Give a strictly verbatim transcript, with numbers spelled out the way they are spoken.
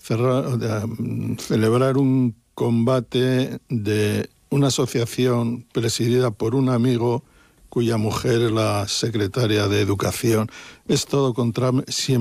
cerrar, de, celebrar un combate de una asociación presidida por un amigo cuya mujer es la secretaria de Educación. Es todo contra siempre.